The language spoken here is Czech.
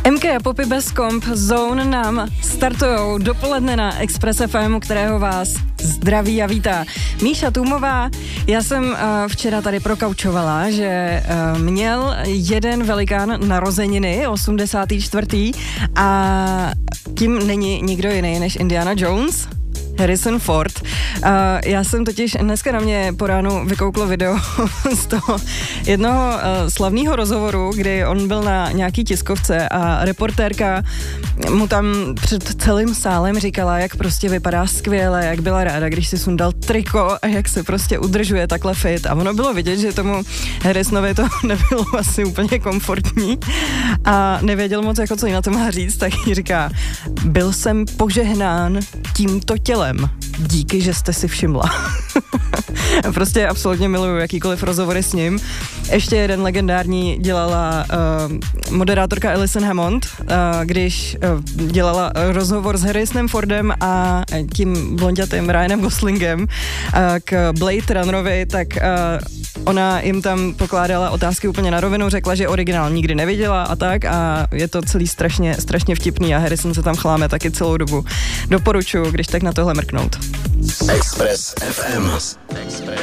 MK a Poppy bez komp Zone nám startujou dopoledne na Express FM, kterého vás zdraví a vítá Míša Tůmová. Já jsem včera tady prokaučovala, že měl jeden velikán narozeniny, 84. a tím není nikdo jiný než Indiana Jones, Harrison Ford. Já jsem totiž dneska na mě po ránu vykouklo video z toho jednoho slavného rozhovoru, kdy on byl na nějaký tiskovce a reportérka mu tam před celým sálem říkala, jak prostě vypadá skvěle, jak byla ráda, když si sundal triko a jak se prostě udržuje takhle fit. A ono bylo vidět, že tomu Harrisonovi to nebylo asi úplně komfortní a nevěděl moc, jako co jí na to má říct, tak jí říká, byl jsem požehnán tímto tělem. Díky, že jste si všimla. Prostě absolutně miluju jakýkoliv rozhovory s ním. Ještě jeden legendární dělala moderátorka Alison Hammond, když dělala rozhovor s Harrisonem Fordem a tím blondětým Ryanem Goslingem k Blade Runnerovi, tak ona jim tam pokládala otázky úplně na rovinu, řekla, že originál nikdy neviděla a tak a je to celý strašně vtipný a Harrison se tam chláme taky celou dobu. Doporučuji, když tak na tohle mrknout. Express FM.